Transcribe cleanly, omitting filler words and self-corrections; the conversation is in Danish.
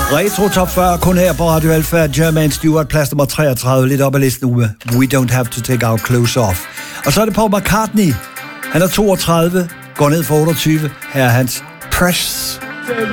Retro Top 40, kun her på Radio Alpha. Jermaine Stewart, plads nummer 33, lidt op ad listen nu med We Don't Have To Take Our Clothes Off. Og så er det Paul McCartney. Han er 32, går ned for 28. Her er hans Precious.